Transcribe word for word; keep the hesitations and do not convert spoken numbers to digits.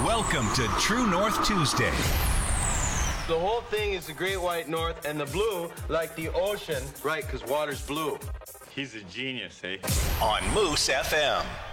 Welcome to True North Tuesday. The whole thing is the Great White North, and the blue, like the ocean, right, because water's blue. He's a genius, eh? On Moose F M.